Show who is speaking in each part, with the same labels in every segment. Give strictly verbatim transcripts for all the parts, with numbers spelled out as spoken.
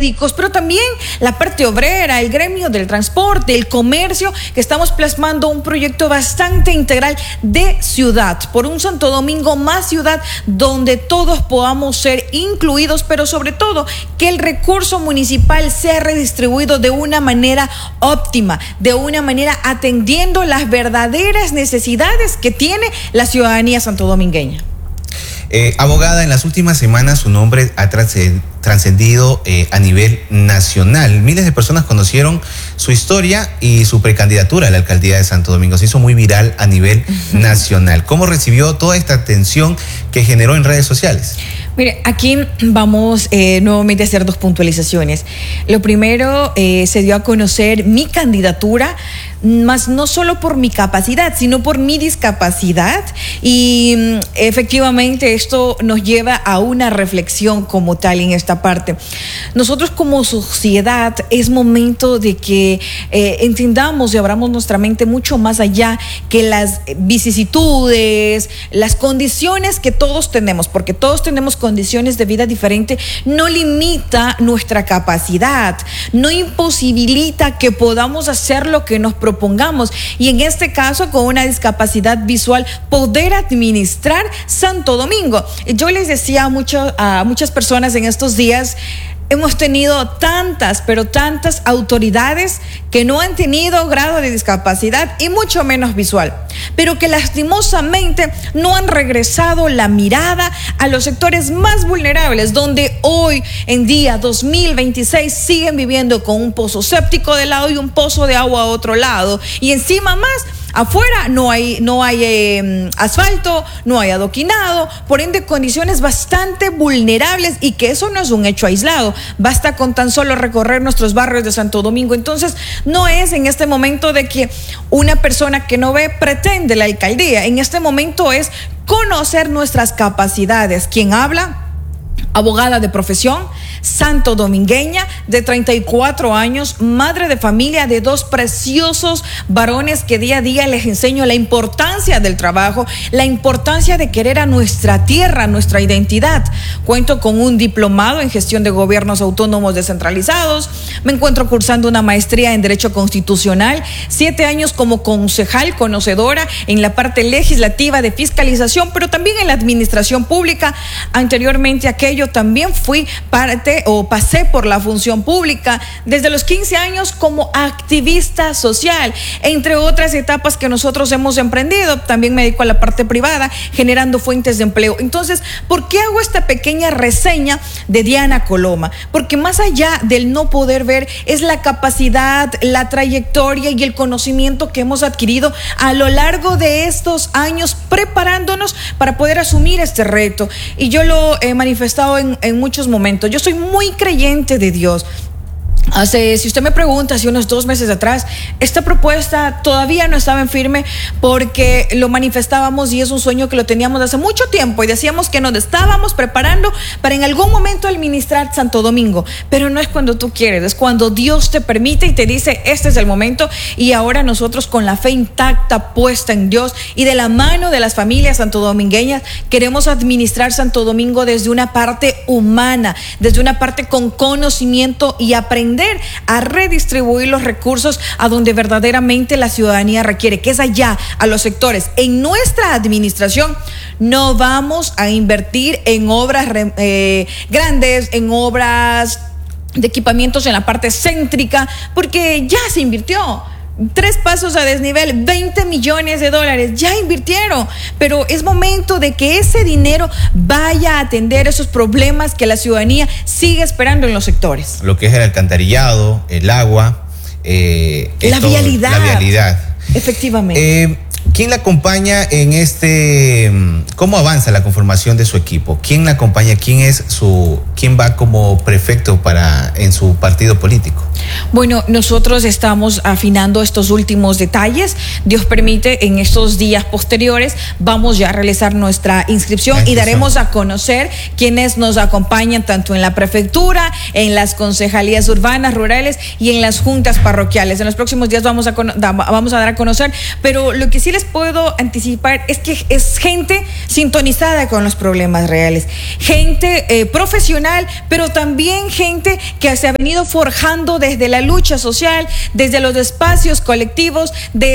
Speaker 1: médicos, pero también la parte obrera, el gremio del transporte, el comercio, que estamos plasmando un proyecto bastante integral de ciudad, por un Santo Domingo más ciudad, donde todos podamos ser incluidos, pero sobre todo que el recurso municipal sea redistribuido de una manera óptima, de una manera atendiendo las verdaderas necesidades que tiene la ciudadanía santodomingueña.
Speaker 2: Eh, abogada, en las últimas semanas su nombre ha trascendido eh, a nivel nacional. Miles de personas conocieron su historia y su precandidatura a la alcaldía de Santo Domingo. Se hizo muy viral a nivel uh-huh. nacional. ¿Cómo recibió toda esta atención que generó en redes sociales?
Speaker 1: Mire, aquí vamos eh, nuevamente a hacer dos puntualizaciones. Lo primero, eh, se dio a conocer mi candidatura, más no solo por mi capacidad, sino por mi discapacidad, y efectivamente esto nos lleva a una reflexión como tal en esta parte. Nosotros como sociedad es momento de que eh, entendamos y abramos nuestra mente mucho más allá que las vicisitudes, las condiciones que todos tenemos, porque todos tenemos condiciones de vida diferentes, no limita nuestra capacidad, no imposibilita que podamos hacer lo que nos propongamos, y en este caso con una discapacidad visual poder administrar Santo Domingo. Yo les decía a, mucho, a muchas personas en estos días, hemos tenido tantas, pero tantas autoridades que no han tenido grado de discapacidad y mucho menos visual, pero que lastimosamente no han regresado la mirada a los sectores más vulnerables, donde hoy en día, dos mil veintiséis, siguen viviendo con un pozo séptico de lado y un pozo de agua a otro lado, y encima más, afuera no hay, no hay eh, asfalto, no hay adoquinado, por ende condiciones bastante vulnerables, y que eso no es un hecho aislado, basta con tan solo recorrer nuestros barrios de Santo Domingo. Entonces no es en este momento de que una persona que no ve pretende la alcaldía, en este momento es conocer nuestras capacidades. ¿Quién habla? Abogada de profesión, santodomingueña, de treinta y cuatro años, madre de familia de dos preciosos varones que día a día les enseño la importancia del trabajo, la importancia de querer a nuestra tierra, nuestra identidad. Cuento con un diplomado en gestión de gobiernos autónomos descentralizados, me encuentro cursando una maestría en Derecho Constitucional, siete años como concejal conocedora en la parte legislativa de fiscalización, pero también en la administración pública. Anteriormente aquello también fui parte o pasé por la función pública desde los quince años como activista social, entre otras etapas que nosotros hemos emprendido. También me dedico a la parte privada, generando fuentes de empleo. Entonces, ¿por qué hago esta pequeña reseña de Diana Coloma? Porque más allá del no poder ver, es la capacidad, la trayectoria y el conocimiento que hemos adquirido a lo largo de estos años preparándonos para poder asumir este reto. Y yo lo he manifestado en, en muchos momentos. Yo soy muy creyente de Dios. Hace, si usted me pregunta, hace unos dos meses atrás, esta propuesta todavía no estaba en firme, porque lo manifestábamos y es un sueño que lo teníamos hace mucho tiempo, y decíamos que nos estábamos preparando para en algún momento administrar Santo Domingo, pero no es cuando tú quieres, es cuando Dios te permite y te dice, este es el momento. Y ahora nosotros, con la fe intacta puesta en Dios y de la mano de las familias santodomingueñas, queremos administrar Santo Domingo desde una parte humana, desde una parte con conocimiento, y aprender a redistribuir los recursos a donde verdaderamente la ciudadanía requiere, que es allá, a los sectores. En nuestra administración no vamos a invertir en obras eh, grandes, en obras de equipamientos en la parte céntrica, porque ya se invirtió. Tres pasos a desnivel, veinte millones de dólares, ya invirtieron, pero es momento de que ese dinero vaya a atender esos problemas que la ciudadanía sigue esperando en los sectores.
Speaker 2: Lo que es el alcantarillado, el agua, eh,
Speaker 1: la
Speaker 2: esto,
Speaker 1: vialidad.
Speaker 2: La vialidad.
Speaker 1: Efectivamente.
Speaker 2: Eh, ¿Quién la acompaña en este, cómo avanza la conformación de su equipo? ¿Quién la acompaña? ¿Quién es su, quién va como prefecto para, en su partido político?
Speaker 1: Bueno, nosotros estamos afinando estos últimos detalles. Dios permite, en estos días posteriores vamos ya a realizar nuestra inscripción y daremos a conocer quienes nos acompañan tanto en la prefectura, en las concejalías urbanas, rurales y en las juntas parroquiales. En los próximos días vamos a, vamos a dar a conocer, pero lo que sí les les puedo anticipar es que es gente sintonizada con los problemas reales, gente eh, profesional, pero también gente que se ha venido forjando desde la lucha social, desde los espacios colectivos,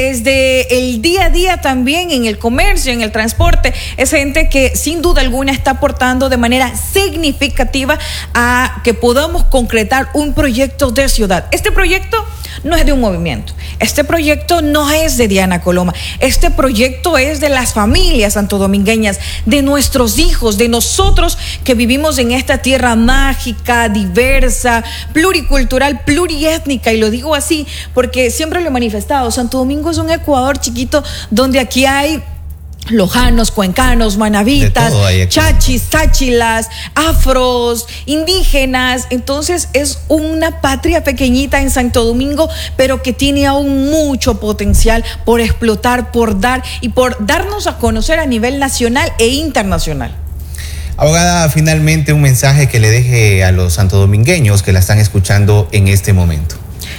Speaker 1: desde el día a día también en el comercio, en el transporte. Es gente que sin duda alguna está aportando de manera significativa a que podamos concretar un proyecto de ciudad. Este proyecto no es de un movimiento, este proyecto no es de Diana Coloma, este proyecto es de las familias santodomingueñas, de nuestros hijos, de nosotros que vivimos en esta tierra mágica, diversa, pluricultural, pluriétnica, y lo digo así porque siempre lo he manifestado. Santo Domingo es un Ecuador chiquito donde aquí hay lojanos, cuencanos, manavitas, chachis, táchilas, afros, indígenas. Entonces es una patria pequeñita en Santo Domingo, pero que tiene aún mucho potencial por explotar, por dar y por darnos a conocer a nivel nacional e internacional.
Speaker 2: Abogada, finalmente un mensaje que le deje a los santodomingueños que la están escuchando en este momento.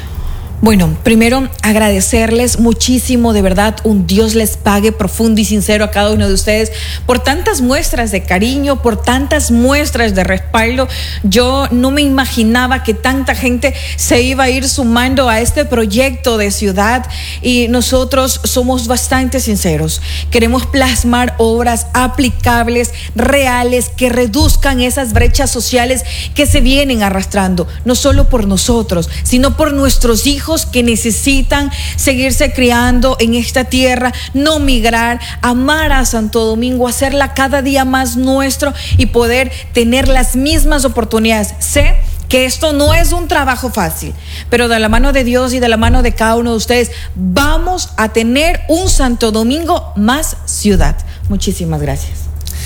Speaker 1: Bueno, primero agradecerles muchísimo, de verdad, un Dios les pague profundo y sincero a cada uno de ustedes por tantas muestras de cariño, por tantas muestras de respaldo. Yo no me imaginaba que tanta gente se iba a ir sumando a este proyecto de ciudad, y nosotros somos bastante sinceros. Queremos plasmar obras aplicables, reales, que reduzcan esas brechas sociales que se vienen arrastrando, no solo por nosotros, sino por nuestros hijos que necesitan seguirse criando en esta tierra, no migrar, amar a Santo Domingo, hacerla cada día más nuestro y poder tener las mismas oportunidades. Sé que esto no es un trabajo fácil, pero de la mano de Dios y de la mano de cada uno de ustedes vamos a tener un Santo Domingo más ciudad. Muchísimas gracias.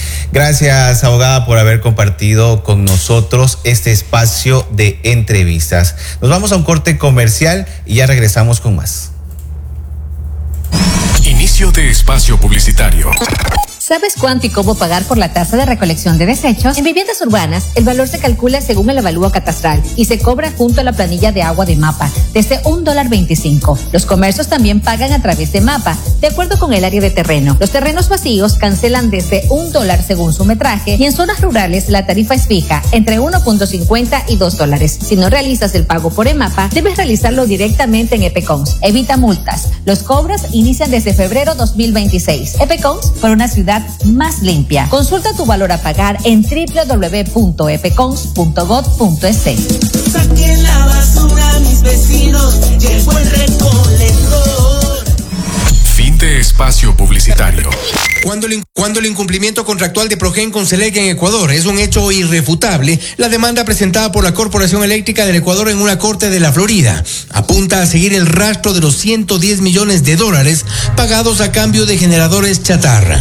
Speaker 2: Gracias, abogada, por haber compartido con nosotros este espacio de entrevistas. Nos vamos a un corte comercial y ya regresamos con más.
Speaker 3: Inicio de espacio publicitario.
Speaker 4: ¿Sabes cuánto y cómo pagar por la tasa de recolección de desechos? En viviendas urbanas, el valor se calcula según el avalúo catastral y se cobra junto a la planilla de agua de MAPA, desde un dólar veinticinco. Los comercios también pagan a través de MAPA, de acuerdo con el área de terreno. Los terrenos vacíos cancelan desde un dólar según su metraje, y en zonas rurales la tarifa es fija, entre uno punto cincuenta y dos dólares. Si no realizas el pago por EMAPA, debes realizarlo directamente en EPECONS. Evita multas. Los cobros inician desde febrero dos mil veintiséis. EPECONS, por una ciudad más limpia. Consulta tu valor a pagar en doble u doble u doble u punto epecons punto gov punto es.
Speaker 5: Saquen la basura mis vecinos, llegó el recolector.
Speaker 3: Fin de espacio publicitario.
Speaker 6: Cuando el, cuando el incumplimiento contractual de Progen con SELEC en Ecuador es un hecho irrefutable, la demanda presentada por la Corporación Eléctrica del Ecuador en una corte de la Florida apunta a seguir el rastro de los ciento diez millones de dólares pagados a cambio de generadores chatarra.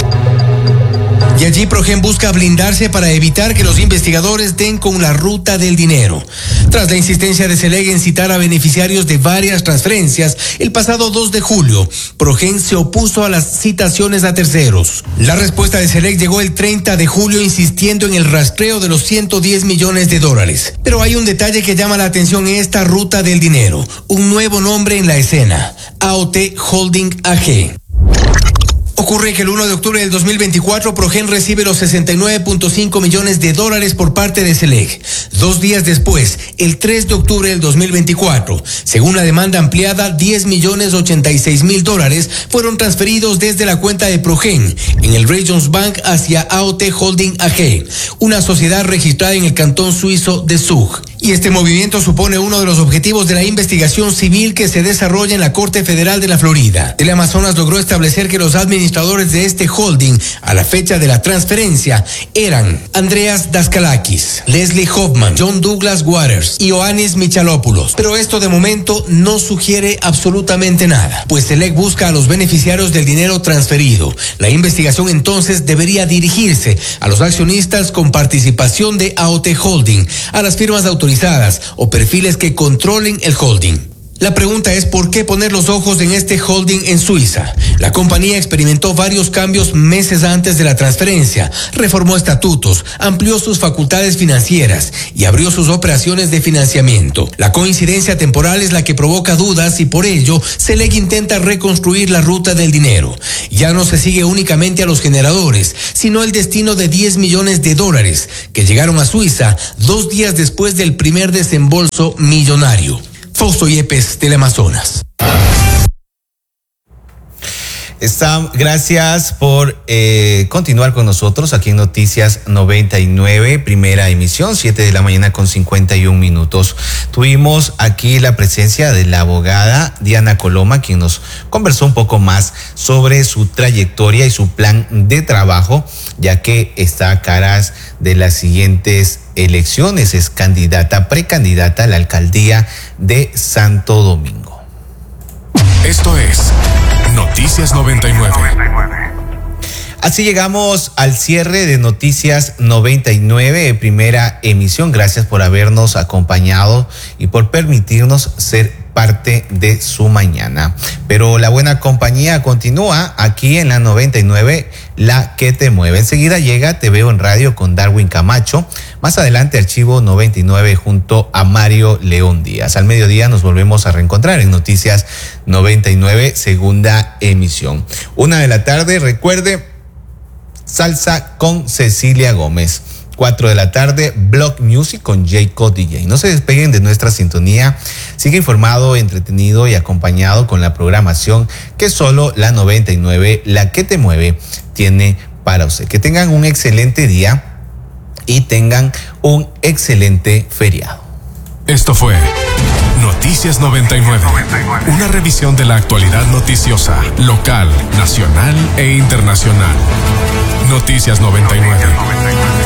Speaker 6: Y allí Progen busca blindarse para evitar que los investigadores den con la ruta del dinero. Tras la insistencia de SELEC en citar a beneficiarios de varias transferencias, el pasado dos de julio, Progen se opuso a las citaciones a terceros. La respuesta de SELEC llegó el treinta de julio insistiendo en el rastreo de los ciento diez millones de dólares. Pero hay un detalle que llama la atención en esta ruta del dinero. Un nuevo nombre en la escena: A O T Holding A G. Ocurre que el uno de octubre del dos mil veinticuatro, Progen recibe los sesenta y nueve punto cinco millones de dólares por parte de SELEC. Dos días después, el tres de octubre del dos mil veinticuatro, según la demanda ampliada, diez millones ochenta y seis mil dólares fueron transferidos desde la cuenta de Progen en el Regions Bank hacia A O T Holding A G, una sociedad registrada en el cantón suizo de Zug. Y este movimiento supone uno de los objetivos de la investigación civil que se desarrolla en la Corte Federal de la Florida. Teleamazonas logró establecer que los administradores de este holding a la fecha de la transferencia eran Andreas Daskalakis, Leslie Hoffman, John Douglas Waters y Ioannis Michalopoulos. Pero esto de momento no sugiere absolutamente nada, pues SELEC busca a los beneficiarios del dinero transferido. La investigación entonces debería dirigirse a los accionistas con participación de A O T Holding, a las firmas autorizadas o perfiles que controlen el holding. La pregunta es ¿por qué poner los ojos en este holding en Suiza? La compañía experimentó varios cambios meses antes de la transferencia, reformó estatutos, amplió sus facultades financieras y abrió sus operaciones de financiamiento. La coincidencia temporal es la que provoca dudas y por ello Select intenta reconstruir la ruta del dinero. Ya no se sigue únicamente a los generadores, sino el destino de diez millones de dólares que llegaron a Suiza dos días después del primer desembolso millonario. Fausto Yepes, Teleamazonas.
Speaker 2: Está, gracias por eh, continuar con nosotros aquí en Noticias noventa y nueve, primera emisión, siete de la mañana con cincuenta y un minutos. Tuvimos aquí la presencia de la abogada Diana Coloma, quien nos conversó un poco más sobre su trayectoria y su plan de trabajo, ya que está a caras de las siguientes elecciones. Es candidata, precandidata a la alcaldía de Santo Domingo.
Speaker 3: Esto es Noticias noventa y nueve.
Speaker 2: Así llegamos al cierre de Noticias noventa y nueve, primera emisión. Gracias por habernos acompañado y por permitirnos ser parte de su mañana. Pero la buena compañía continúa aquí en la noventa y nueve, la que te mueve. Enseguida llega Te Veo en Radio con Darwin Camacho. Más adelante Archivo noventa y nueve junto a Mario León Díaz. Al mediodía nos volvemos a reencontrar en Noticias noventa y nueve, segunda emisión. Una de la tarde, recuerde, Salsa con Cecilia Gómez. Cuatro de la tarde, Block Music con Jacob D J. No se despeguen de nuestra sintonía. Sigue informado, entretenido y acompañado con la programación que solo la noventa y nueve, la que te mueve, tiene para usted. Que tengan un excelente día y tengan un excelente feriado.
Speaker 3: Esto fue Noticias noventa y nueve, una revisión de la actualidad noticiosa, local, nacional e internacional. Noticias noventa y nueve.